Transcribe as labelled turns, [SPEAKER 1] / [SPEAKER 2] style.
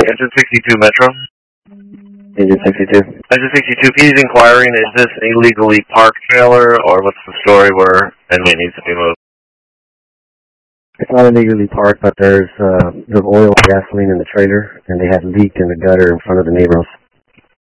[SPEAKER 1] Engine 62 Metro.
[SPEAKER 2] Engine 62.
[SPEAKER 1] Engine 62, P's inquiring, is this a legally parked trailer, or what's the story where inmate needs to be moved?
[SPEAKER 2] It's not illegally parked, but there's oil and gasoline in the trailer, and they had leaked in the gutter in front of the neighbor's